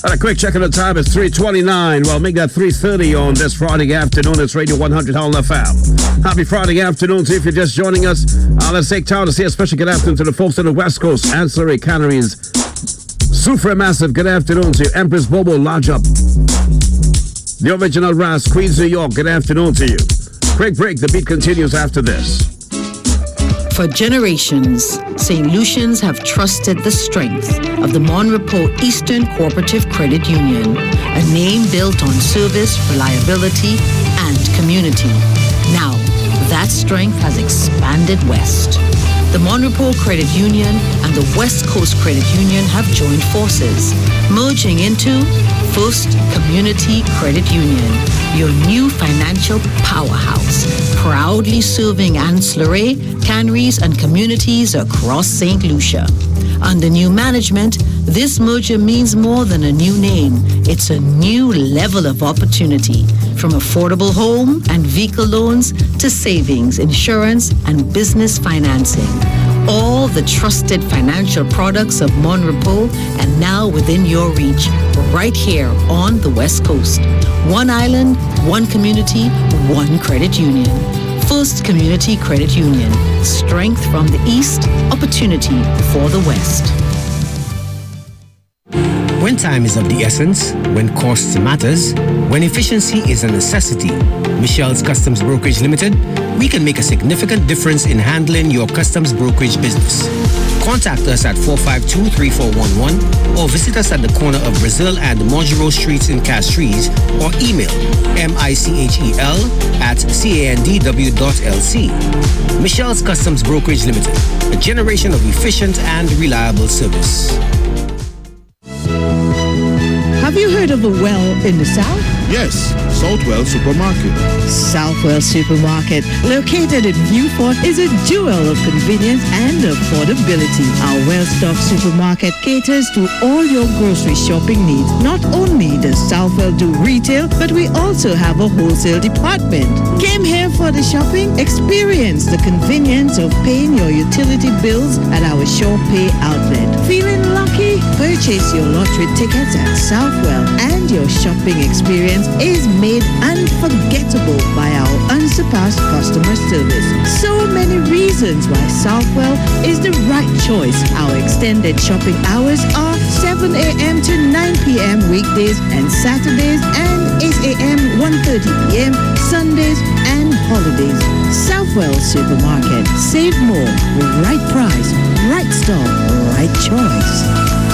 And a quick check of the time, it's 3:29. Well, make that 3:30 on this Friday afternoon. It's Radio 100 Holland FM. Happy Friday afternoon to you if you're just joining us. Let's take time to say a special good afternoon to the folks on the West Coast, Ancillary Canaries. Super massive good afternoon to Empress Bobo Lodge Up. The Original Ras, Queens, New York. Good afternoon to you. Quick break. The beat continues after this. For generations, St. Lucians have trusted the strength of the Mon Repos Eastern Cooperative Credit Union, a name built on service, reliability, and community. Now, that strength has expanded west. The Mon Repos Credit Union and the West Coast Credit Union have joined forces, merging into First Community Credit Union, your new financial powerhouse, proudly serving ancillary, canneries, and communities across St. Lucia. Under new management, this merger means more than a new name. It's a new level of opportunity, from affordable home and vehicle loans to savings, insurance, and business financing. All the trusted financial products of Mon Repos and now within your reach, right here on the West Coast. One island, one community, one credit union. First Community Credit Union. Strength from the East, opportunity for the West. When time is of the essence, when cost matters, when efficiency is a necessity, Michelle's Customs Brokerage Limited, we can make a significant difference in handling your customs brokerage business. Contact us at 452-3411 or visit us at the corner of Brazil and Mongereau Streets in Castries or email michel@candw.lc. Michelle's Customs Brokerage Limited, a generation of efficient and reliable service. Have you heard of a well in the South? Yes, Southwell Supermarket. Southwell Supermarket, located in Newport, is a jewel of convenience and affordability. Our well-stocked supermarket caters to all your grocery shopping needs. Not only does Southwell do retail, but we also have a wholesale department. Came here for the shopping? Experience the convenience of paying your utility bills at our Shore Pay outlet. Feeling lucky? Purchase your lottery tickets at Southwell, and your shopping experience is made unforgettable by our unsurpassed customer service. So many reasons why Southwell is the right choice. Our extended shopping hours are 7 a.m. to 9 p.m. weekdays and Saturdays, and 8 a.m. 1:30 p.m. Sundays and holidays. Southwell Supermarket. Save more. Right price. Right store. Right choice.